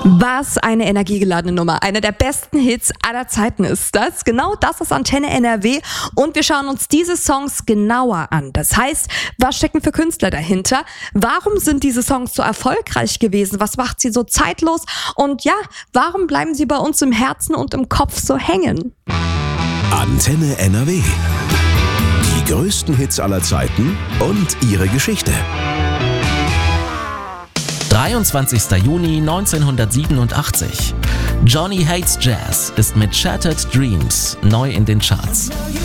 Was eine energiegeladene Nummer. Einer der besten Hits aller Zeiten ist das. Genau das ist Antenne NRW und wir schauen uns diese Songs genauer an. Das heißt, was stecken für Künstler dahinter? Warum sind diese Songs so erfolgreich gewesen? Was macht sie so zeitlos? Und ja, warum bleiben sie bei uns im Herzen und im Kopf so hängen? Antenne NRW. Die größten Hits aller Zeiten und ihre Geschichte. 23. Juni 1987. Johnny Hates Jazz ist mit Shattered Dreams neu in den Charts.